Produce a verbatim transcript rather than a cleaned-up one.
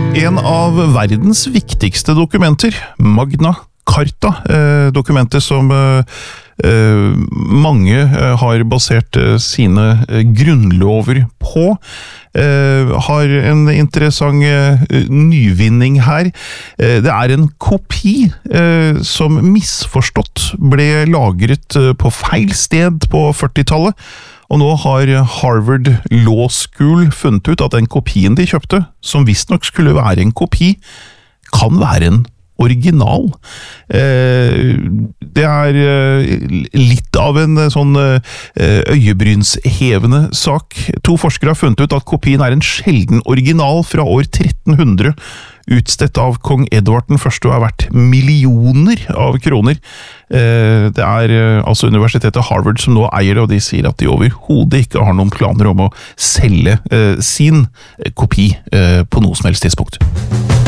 En av verdens viktigste dokumenter, Magna Carta, eh, dokumentet som eh, eh, mange eh, har basert eh, sine eh, grunnlover på, eh, har en interessant eh, nyvinning her. Eh, det er en kopi eh, som misforstått ble lagret eh, på feil sted på førtitallet, og nå har Harvard Law School funnet ut at den kopien de kjøpte, som visstnok skulle være en kopi, kan være en original. Det er litt av en sånn øyebrynshevende sak. To forskere har funnet ut at kopien er en sjelden original fra år tretten hundre, utstedt av kong Edvard den første og er verdt millioner av kroner. Det er altså universitetet Harvard som nå eier det, og de sier at de overhodet ikke har noen planer om å selge sin kopi på noe som helst tidspunkt.